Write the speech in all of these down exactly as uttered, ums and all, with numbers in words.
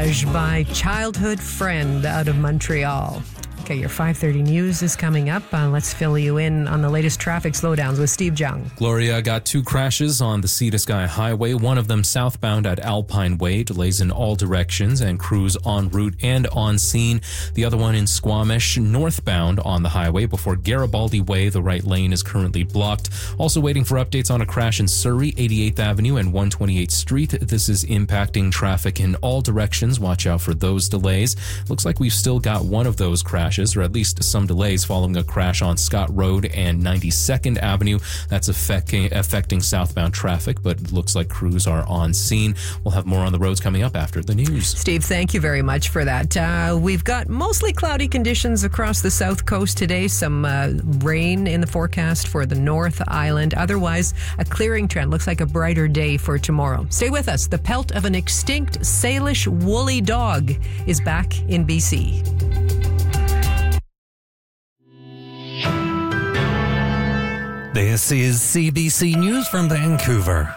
Garage by Childhood Friend out of Montreal. Okay, your five thirty news is coming up. Uh, let's fill you in on the latest traffic slowdowns with Steve Jung. Gloria got two crashes on the Sea to Sky Highway, one of them southbound at Alpine Way, delays in all directions and crews en route and on scene. The other one in Squamish, northbound on the highway before Garibaldi Way. The right lane is currently blocked. Also waiting for updates on a crash in Surrey, eighty-eighth Avenue and one twenty-eighth Street. This is impacting traffic in all directions. Watch out for those delays. Looks like we've still got one of those crashes, or at least some delays following a crash on Scott Road and ninety-second Avenue. That's affecting, affecting southbound traffic, but it looks like crews are on scene. We'll have more on the roads coming up after the news. Steve, thank you very much for that. Uh, we've got mostly cloudy conditions across the south coast today. Some uh, rain in the forecast for the North Island. Otherwise, a clearing trend. Looks like a brighter day for tomorrow. Stay with us. The pelt of an extinct Salish woolly dog is back in B C. This is C B C News from Vancouver.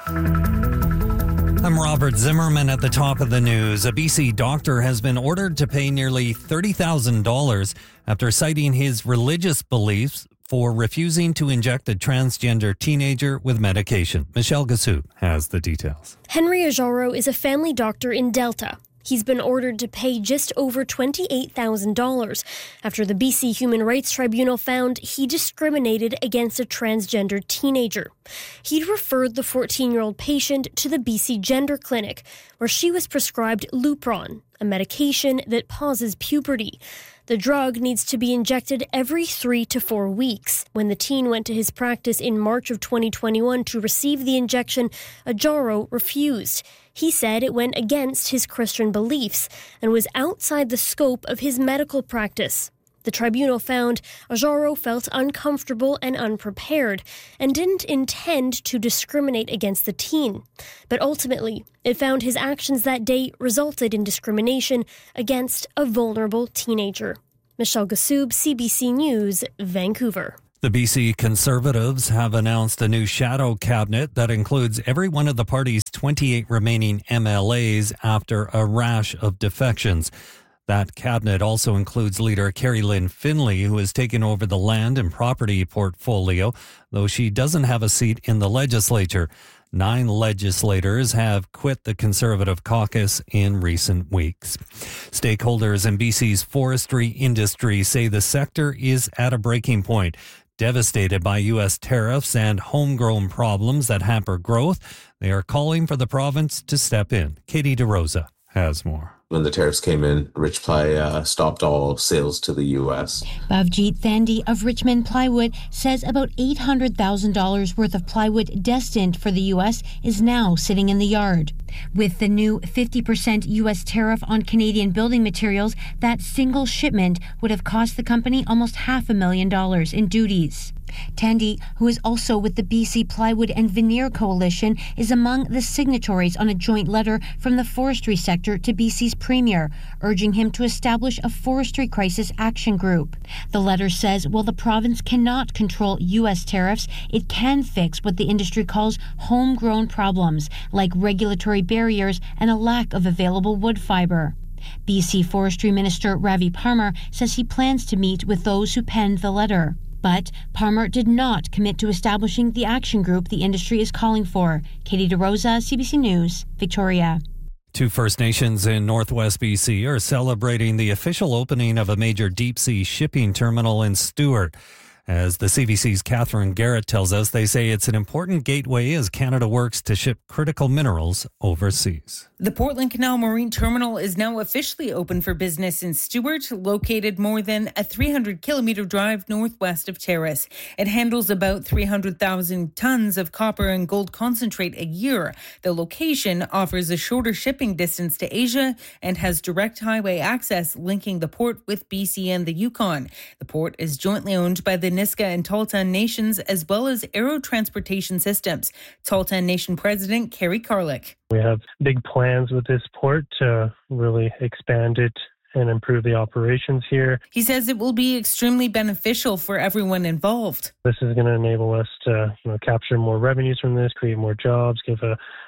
I'm Robert Zimmerman at the top of the news. A B C doctor has been ordered to pay nearly thirty thousand dollars after citing his religious beliefs for refusing to inject a transgender teenager with medication. Michelle Gassoub has the details. Henry Ajaro is a family doctor in Delta. He's been ordered to pay just over twenty-eight thousand dollars after the B C Human Rights Tribunal found he discriminated against a transgender teenager. He'd referred the fourteen-year-old patient to the B C Gender Clinic, where she was prescribed Lupron, a medication that pauses puberty. The drug needs to be injected every three to four weeks. When the teen went to his practice in March of twenty twenty-one to receive the injection, Ajaro refused. He said it went against his Christian beliefs and was outside the scope of his medical practice. The tribunal found Ajaro felt uncomfortable and unprepared and didn't intend to discriminate against the teen. But ultimately, it found his actions that day resulted in discrimination against a vulnerable teenager. Michelle Gassoub, C B C News, Vancouver. The B C Conservatives have announced a new shadow cabinet that includes every one of the party's twenty-eight remaining M L As after a rash of defections. That cabinet also includes leader Carrie Lynn Finley, who has taken over the land and property portfolio, though she doesn't have a seat in the legislature. Nine legislators have quit the Conservative caucus in recent weeks. Stakeholders in B C's forestry industry say the sector is at a breaking point, devastated by U S tariffs and homegrown problems that hamper growth. They are calling for the province to step in. Katie DeRosa has more. When the tariffs came in, Rich Ply uh, stopped all sales to the U S. Bhavjeet Thandi of Richmond Plywood says about eight hundred thousand dollars worth of plywood destined for the U S is now sitting in the yard. With the new fifty percent U S tariff on Canadian building materials, that single shipment would have cost the company almost half a million dollars in duties. Thandi, who is also with the B C Plywood and Veneer Coalition, is among the signatories on a joint letter from the forestry sector to B C's Premier, urging him to establish a forestry crisis action group. The letter says while the province cannot control U S tariffs, it can fix what the industry calls homegrown problems, like regulatory barriers and a lack of available wood fiber. B C Forestry Minister Ravi Parmar says he plans to meet with those who penned the letter. But Parmar did not commit to establishing the action group the industry is calling for. Katie DeRosa, C B C News, Victoria. Two First Nations in Northwest B C are celebrating the official opening of a major deep-sea shipping terminal in Stewart. As the C B C's Catherine Garrett tells us, they say it's an important gateway as Canada works to ship critical minerals overseas. The Portland Canal Marine Terminal is now officially open for business in Stewart, located more than a three hundred kilometre drive northwest of Terrace. It handles about three hundred thousand tons of copper and gold concentrate a year. The location offers a shorter shipping distance to Asia and has direct highway access linking the port with B C and the Yukon. The port is jointly owned by the Nisga'a and Tahltan Nations as well as Aero Transportation Systems. Tahltan Nation President Kerry Carlick. We have big plans with this port to really expand it and improve the operations here. He says it will be extremely beneficial for everyone involved. This is going to enable us to, you know, capture more revenues from this, create more jobs, give a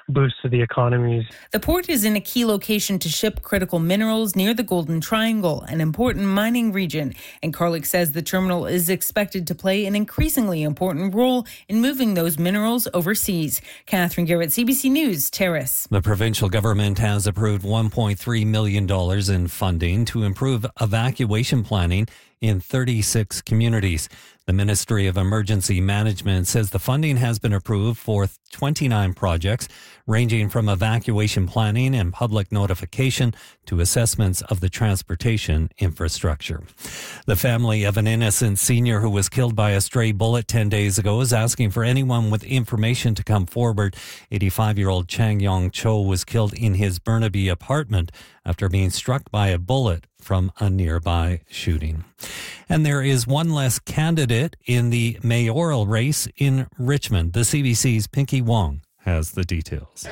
boost to the economies. The port is in a key location to ship critical minerals near the Golden Triangle, an important mining region. And Carlick says the terminal is expected to play an increasingly important role in moving those minerals overseas. Catherine Garrett, C B C News, Terrace. The provincial government has approved one point three million dollars in funding to improve evacuation planning in thirty-six communities. The Ministry of Emergency Management says the funding has been approved for twenty-nine projects, ranging from evacuation planning and public notification to assessments of the transportation infrastructure. The family of an innocent senior who was killed by a stray bullet ten days ago is asking for anyone with information to come forward. eighty-five-year-old Chang Yong Cho was killed in his Burnaby apartment after being struck by a bullet from a nearby shooting. And there is one less candidate in the mayoral race in Richmond. The C B C's Pinky Wong has the details.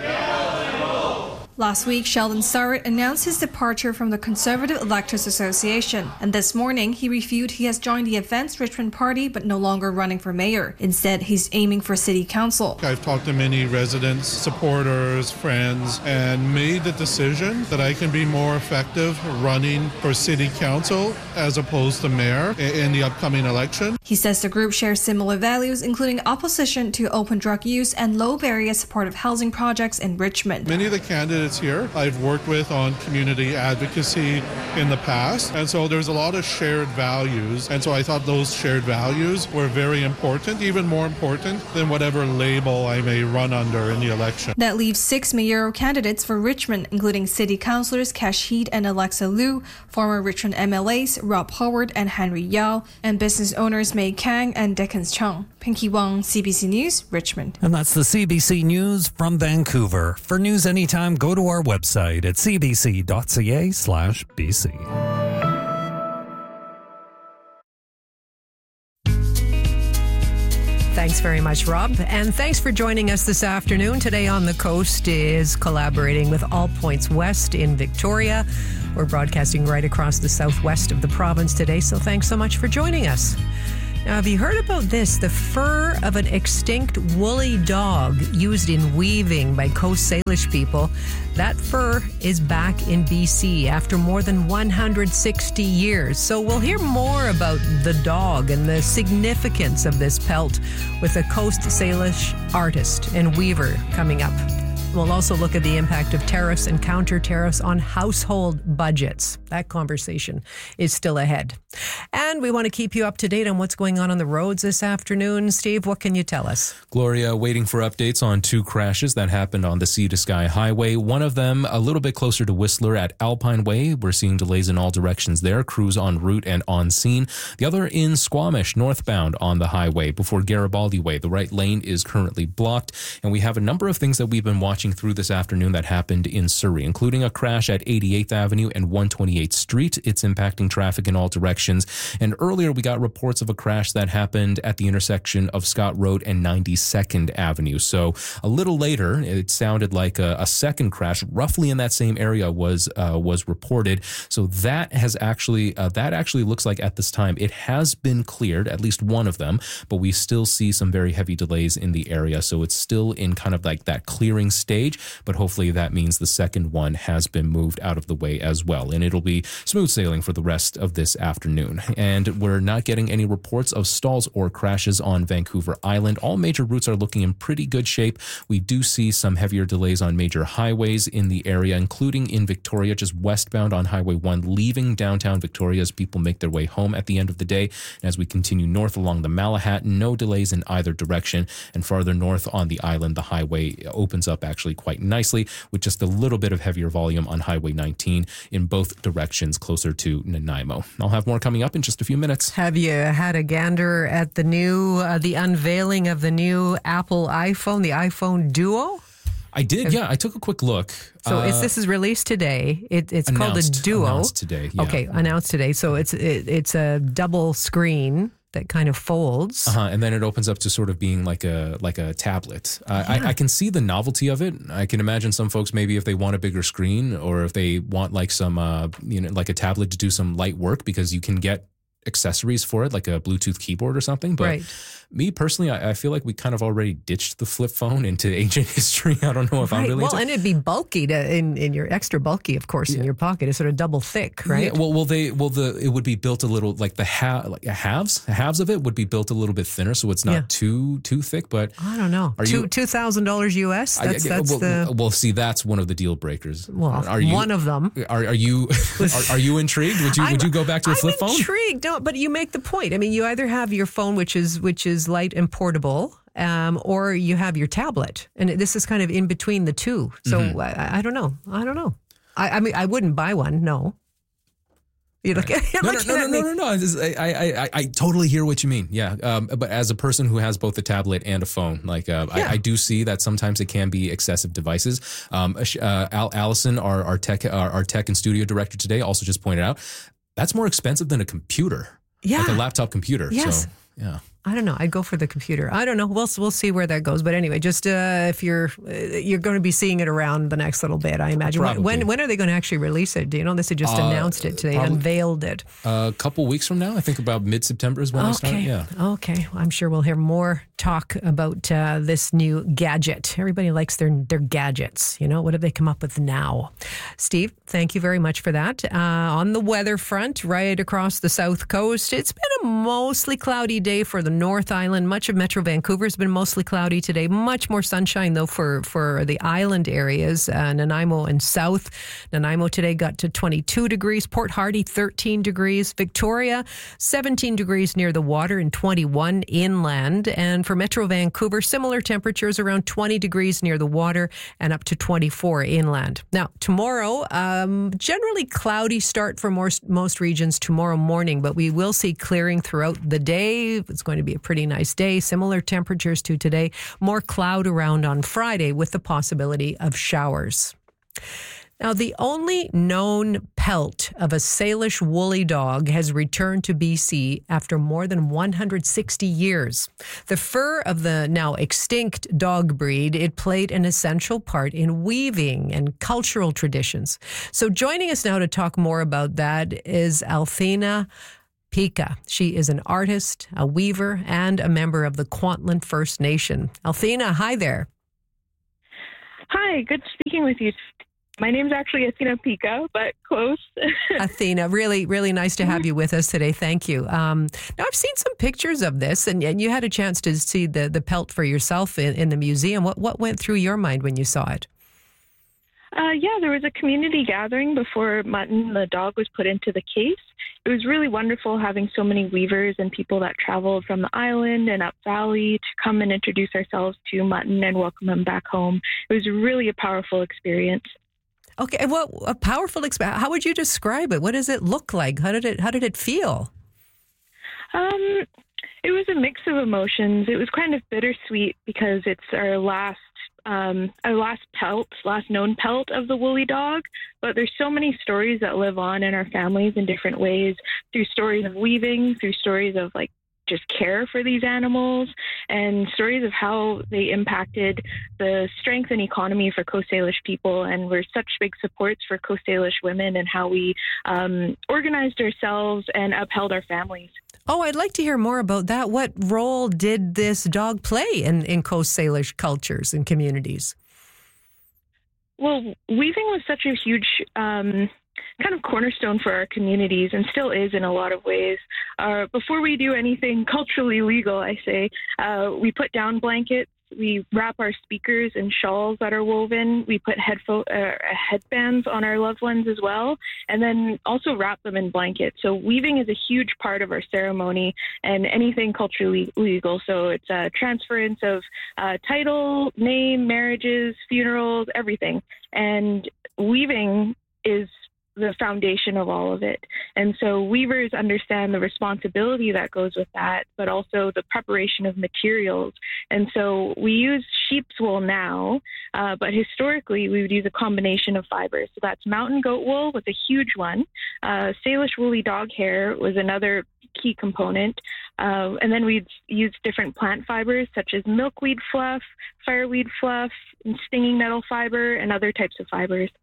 Last week, Sheldon Surratt announced his departure from the Conservative Electors Association, and this morning he revealed he has joined the Advanced Richmond Party but no longer running for mayor. Instead, he's aiming for city council. I've talked to many residents, supporters, friends, and made the decision that I can be more effective running for city council as opposed to mayor in the upcoming election. He says the group shares similar values, including opposition to open drug use and low barrier supportive housing projects in Richmond. Many of the candidates here I've worked with on community advocacy in the past, and so there's a lot of shared values, and so I thought those shared values were very important, even more important than whatever label I may run under in the election. That leaves six mayoral candidates for Richmond, including city councillors Kash Heed and Alexa Liu, former Richmond M L As Rob Howard and Henry Yao, and business owners May Kang and Dickens Chung. Pinky Wong, C B C News, Richmond. And that's the C B C News from Vancouver. For news anytime, go to our website at c b c dot c a slash b c. Thanks very much, Rob. And thanks for joining us this afternoon. Today on the Coast is collaborating with All Points West in Victoria. We're broadcasting right across the southwest of the province today, so thanks so much for joining us. Now, have you heard about this? The fur of an extinct woolly dog used in weaving by Coast Salish people. That fur is back in B C after more than one hundred sixty years. So we'll hear more about the dog and the significance of this pelt with a Coast Salish artist and weaver coming up. We'll also look at the impact of tariffs and counter-tariffs on household budgets. That conversation is still ahead. And we want to keep you up to date on what's going on on the roads this afternoon. Steve, what can you tell us? Gloria, waiting for updates on two crashes that happened on the Sea to Sky Highway. One of them a little bit closer to Whistler at Alpine Way. We're seeing delays in all directions there. Crews en route and on scene. The other in Squamish, northbound on the highway before Garibaldi Way. The right lane is currently blocked. And we have a number of things that we've been watching through this afternoon that happened in Surrey, including a crash at eighty-eighth Avenue and one twenty-eighth Street. It's impacting traffic in all directions. And earlier we got reports of a crash that happened at the intersection of Scott Road and ninety-second Avenue. So a little later, it sounded like a, a second crash roughly in that same area was uh, was reported. So that has actually uh, that actually looks like at this time it has been cleared, at least one of them, but we still see some very heavy delays in the area. So it's still in kind of like that clearing stage. But hopefully that means the second one has been moved out of the way as well. And it'll be smooth sailing for the rest of this afternoon. And we're not getting any reports of stalls or crashes on Vancouver Island. All major routes are looking in pretty good shape. We do see some heavier delays on major highways in the area, including in Victoria, just westbound on Highway one, leaving downtown Victoria as people make their way home at the end of the day. And as we continue north along the Malahat, no delays in either direction. And farther north on the island, the highway opens up actually quite nicely with just a little bit of heavier volume on Highway nineteen in both directions closer to Nanaimo. I'll have more coming up in just a few minutes. Have you had a gander at the new, uh, the unveiling of the new Apple iPhone, the iPhone Duo? I did, yeah. I took a quick look. So uh, it's, this is released today. It, it's called a Duo. Announced today, yeah. Okay, announced today. So it's it, it's a double screen that kind of folds. Uh-huh, and then it opens up to sort of being like a like a tablet. Uh, yeah. I, I can see the novelty of it. I can imagine some folks maybe if they want a bigger screen or if they want like some, uh, you know, like a tablet to do some light work because you can get accessories for it, like a Bluetooth keyboard or something. But Right. me personally, I, I feel like we kind of already ditched the flip phone into ancient history. I don't know if I'm Right. really Well, into and it'd be bulky to, in, in your extra bulky, of course, in your pocket. It's sort of double thick, right? Yeah, well, well, they, well, the it would be built a little like the ha- like halves, halves of it would be built a little bit thinner, so it's not Yeah. too too thick. But I don't know. Are Two you- two thousand dollars U S. That's I- that's well, the well, see, that's one of the deal breakers. well, are you, one of them. Are, are you are, are you intrigued? Would you would you go back to a I'm flip phone? intrigued. No, but you make the point. I mean, you either have your phone, which is which is light and portable, um, or you have your tablet, and this is kind of in between the two. So Mm-hmm. I, I don't know. I don't know. I, I mean, I wouldn't buy one. No. You look at, you're No, no, looking no, no, at no, me. no, no. This is- I, I, I, I totally hear what you mean. Yeah. Um, but as a person who has both a tablet and a phone, like uh, Yeah. I, I do see that sometimes it can be excessive devices. Um, uh, Al, Allison, our, our tech, our, our tech and studio director today, also just pointed out that's more expensive than a computer. Yeah. Like a laptop computer. Yes. So, yeah. I don't know. I'd go for the computer. I don't know. We'll we'll see where that goes. But anyway, just uh, if you're uh, you're going to be seeing it around the next little bit, I imagine. When, Probably. when when are they going to actually release it? Do you know? This had just Uh, announced it today, probably- unveiled it. A couple weeks from now, I think about mid September is when I start. Okay. Yeah. Okay. Well, I'm sure we'll hear more talk about uh, this new gadget. Everybody likes their their gadgets. You know, what have they come up with now? Steve, thank you very much for that. Uh, on the weather front, right across the south coast, it's been a mostly cloudy day for the North Island. Much of Metro Vancouver has been mostly cloudy today. Much more sunshine, though, for, for the island areas, uh, Nanaimo and South. Nanaimo today got to twenty-two degrees. Port Hardy, thirteen degrees. Victoria, seventeen degrees near the water and twenty-one inland. And for Metro Vancouver, similar temperatures around twenty degrees near the water and up to twenty-four inland. Now, tomorrow, um, generally cloudy start for most, most regions tomorrow morning, but we will see clearing throughout the day. It's going to be a pretty nice day. Similar temperatures to today. More cloud around on Friday with the possibility of showers. Now, the only known pelt of a Salish woolly dog has returned to B C after more than one hundred sixty years. The fur of the now extinct dog breed, it played an essential part in weaving and cultural traditions. So joining us now to talk more about that is Althena Pika. She is an artist, a weaver, and a member of the Kwantlen First Nation. Althena, hi there. Hi, good speaking with you. My name's actually Athena Pika, but close. Athena, really, really nice to have you with us today. Thank you. Um, now, I've seen some pictures of this, and, and you had a chance to see the, the pelt for yourself in, in the museum. What, what went through your mind when you saw it? Uh, yeah, there was a community gathering before Mutton, the dog, was put into the case. It was really wonderful having so many weavers and people that traveled from the island and up valley to come and introduce ourselves to Mutton and welcome him back home. It was really a powerful experience. Okay, and what a powerful experience. How would you describe it? What does it look like? How did it How did it feel? Um, it was a mix of emotions. It was kind of bittersweet because it's our last um, our last pelt, last known pelt of the woolly dog. But there's so many stories that live on in our families in different ways, through stories of weaving, through stories of like just care for these animals, and stories of how they impacted the strength and economy for Coast Salish people, and were such big supports for Coast Salish women and how we um, organized ourselves and upheld our families. Oh, I'd like to hear more about that. What role did this dog play in, in Coast Salish cultures and communities? Well, weaving was such a huge um, kind of cornerstone for our communities, and still is in a lot of ways. Uh, before we do anything culturally legal, I say, uh, we put down blankets, we wrap our speakers in shawls that are woven, we put headfo- uh, headbands on our loved ones as well, and then also wrap them in blankets. So weaving is a huge part of our ceremony and anything culturally legal. So it's a transference of uh, title, name, marriages, funerals, everything. And weaving is the foundation of all of it. And so weavers understand the responsibility that goes with that, but also the preparation of materials. And so we use sheep's wool now, uh, but historically we would use a combination of fibers. So that's mountain goat wool was a huge one. Uh, Salish woolly dog hair was another key component. Uh, and then we'd use different plant fibers such as milkweed fluff, fireweed fluff, and stinging nettle fiber, and other types of fibers.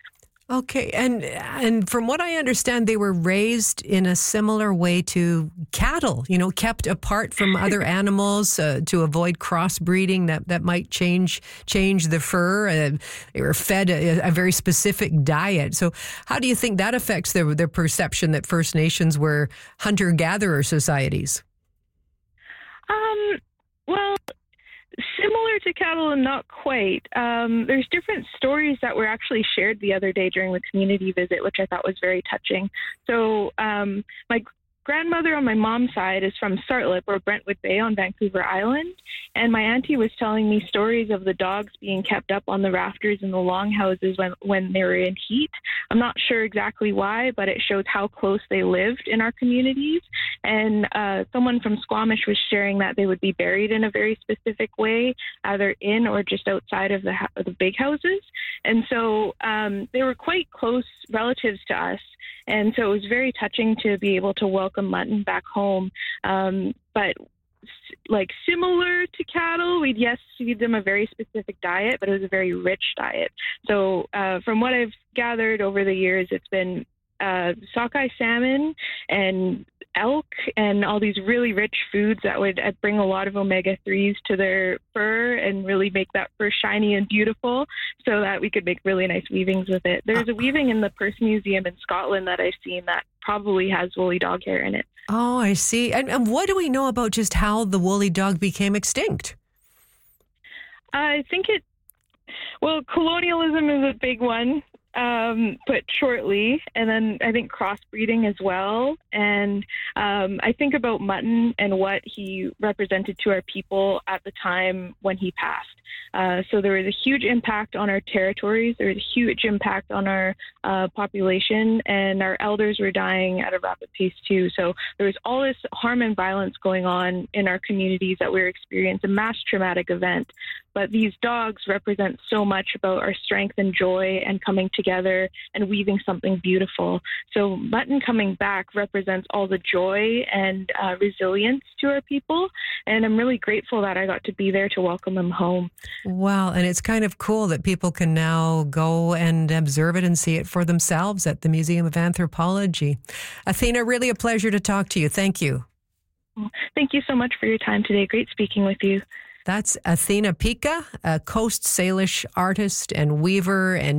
Okay, and and from what I understand, they were raised in a similar way to cattle, you know, kept apart from other animals uh, to avoid crossbreeding that, that might change change the fur. Uh, they were fed a, a very specific diet. So how do you think that affects their, their perception that First Nations were hunter-gatherer societies? Um, well... Similar to cattle and not quite. Um, there's different stories that were actually shared the other day during the community visit, which I thought was very touching. So um, my grandmother on my mom's side is from Sartlip or Brentwood Bay on Vancouver Island. And my auntie was telling me stories of the dogs being kept up on the rafters in the longhouses when, when they were in heat. I'm not sure exactly why, but it shows how close they lived in our communities. And uh, someone from Squamish was sharing that they would be buried in a very specific way, either in or just outside of the, of the big houses. And so um, they were quite close relatives to us. And so it was very touching to be able to welcome mutton back home. Um, but like similar to cattle, we'd yes feed them a very specific diet, but it was a very rich diet. So uh, from what I've gathered over the years, it's been uh, sockeye salmon and elk and all these really rich foods that would uh, bring a lot of omega threes to their fur and really make that fur shiny and beautiful so that we could make really nice weavings with it. There's a weaving in the Perth Museum in Scotland that I've seen that probably has woolly dog hair in it. Oh, I see. And, and what do we know about just how the woolly dog became extinct? I think it, well, colonialism is a big one. Um, but shortly, and then I think crossbreeding as well. And um, I think about mutton and what he represented to our people at the time when he passed. Uh, so there was a huge impact on our territories. There was a huge impact on our uh, population, and our elders were dying at a rapid pace too. So there was all this harm and violence going on in our communities that we were experiencing, a mass traumatic event. But these dogs represent so much about our strength and joy and coming together and weaving something beautiful. So mutton coming back represents all the joy and uh, resilience to our people. And I'm really grateful that I got to be there to welcome him home. Wow. And it's kind of cool that people can now go and observe it and see it for themselves at the Museum of Anthropology. Athena, really a pleasure to talk to you. Thank you. Thank you so much for your time today. Great speaking with you. That's Athena Pica, a Coast Salish artist and weaver and